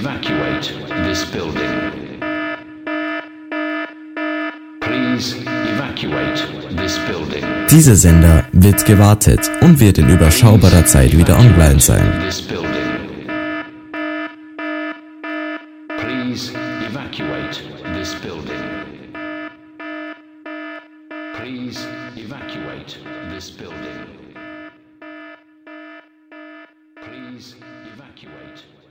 evacuate this building. Please evacuate this building. Dieser Sender wird gewartet und wird in überschaubarer Zeit wieder online sein. Please evacuate this building. Please evacuate this building. Please evacuate.